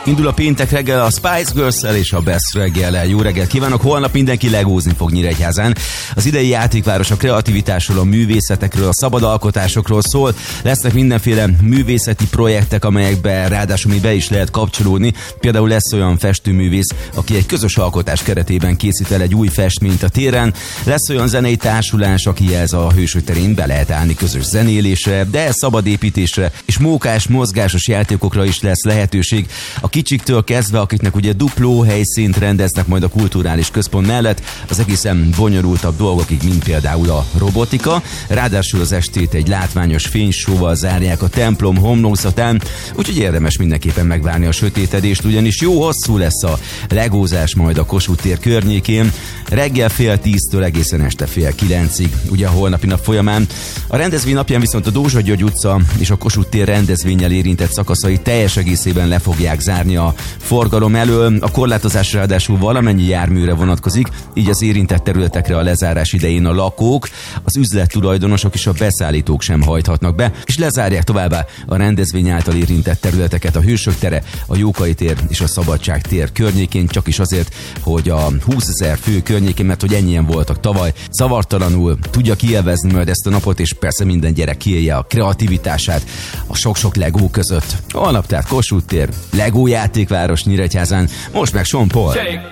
Indul a péntek reggel a Spice Girls-szel és a Best reggellel. Jó reggelt kívánok! Holnap mindenki legózni fog Nyíregyházán. Az idei játékváros a kreativitásról, a művészetekről, a szabad alkotásokról szól. Lesznek mindenféle művészeti projektek, amelyekbe ráadásul még be is lehet kapcsolódni. Például lesz olyan festőművész, aki egy közös alkotás keretében készít el egy új festményt a téren. Lesz olyan zenei társulás, akihez a Hősök terén be lehet állni közös zenélésre, de szabad építésre és mókás, mozgásos játékokra is lesz lehetőség. A kicsiktől kezdve, akiknek ugye dupló helyszínt rendeznek majd a kulturális központ mellett, az egészen bonyolultabb dolgokig, mint például a robotika. Ráadásul az estét egy látványos fénysóval zárják a templom homlokzatán, úgyhogy érdemes mindenképpen megvárni a sötétedést, ugyanis jó hosszú lesz a legózás majd a Kossuth tér környékén, reggel 8:30-től egészen este 8:30-ig, ugye a holnapi nap folyamán. A rendezvény napján viszont a Dózsa György utca és a Kossuth tér rendezvénnyel érintett szakaszai teljes egészében le fogják zárni a forgalom elől. A korlátozás ráadásul valamennyi járműre vonatkozik, így az érintett területekre a lezárás idején a lakók, az üzlettulajdonosok és a beszállítók sem hajthatnak be, és lezárják továbbá a rendezvény által érintett területeket a Hősök tere, a Jókai tér és a Szabadság tér környékén, csak is azért, hogy a 20 000 fő környékén, mert hogy ennyien voltak tavaly, zavartalanul tudja kielvezni majd ezt a napot, és persze minden gyerek kiélje a kreativitását a sok-sok legó között. Holnap tehát Kossuth tér, Legó játékváros Nyíregyházán, most meg Sean Paul.